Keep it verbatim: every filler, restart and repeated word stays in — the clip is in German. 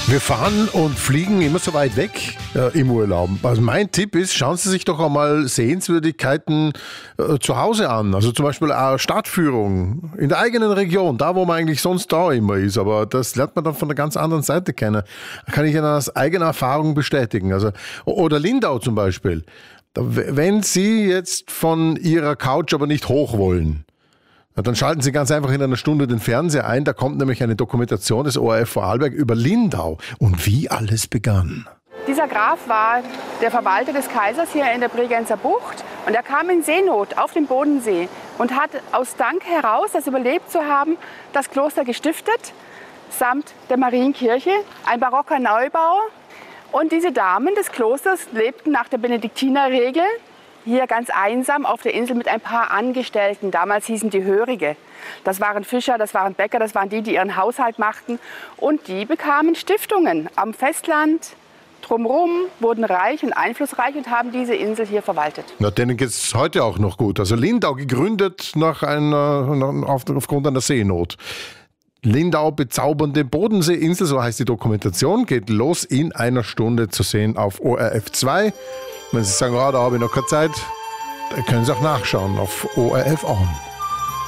Wir fahren und fliegen immer so weit weg äh, im Urlaub. Also mein Tipp ist, schauen Sie sich doch einmal Sehenswürdigkeiten äh, zu Hause an. Also zum Beispiel eine Stadtführung in der eigenen Region, da wo man eigentlich sonst da immer ist. Aber das lernt man dann von der ganz anderen Seite kennen. Kann ich Ihnen aus eigener Erfahrung bestätigen. Also, oder Lindau zum Beispiel. Wenn Sie jetzt von Ihrer Couch aber nicht hoch wollen, dann schalten Sie ganz einfach in einer Stunde den Fernseher ein. Da kommt nämlich eine Dokumentation des O R F Vorarlberg über Lindau und wie alles begann. Dieser Graf war der Verwalter des Kaisers hier in der Bregenzer Bucht. Und er kam in Seenot auf dem Bodensee und hat aus Dank heraus, das überlebt zu haben, das Kloster gestiftet, samt der Marienkirche, ein barocker Neubau. Und diese Damen des Klosters lebten nach der Benediktinerregel hier ganz einsam auf der Insel mit ein paar Angestellten. Damals hießen die Hörige. Das waren Fischer, das waren Bäcker, das waren die, die ihren Haushalt machten. Und die bekamen Stiftungen am Festland, drumherum, wurden reich und einflussreich und haben diese Insel hier verwaltet. Na, denen geht es heute auch noch gut. Also Lindau gegründet nach einer, auf, aufgrund einer Seenot. Lindau, bezaubernde Bodenseeinsel, so heißt die Dokumentation, geht los in einer Stunde zu sehen auf O R F zwei. Wenn Sie sagen, oh, da habe ich noch keine Zeit, dann können Sie auch nachschauen auf O R F On.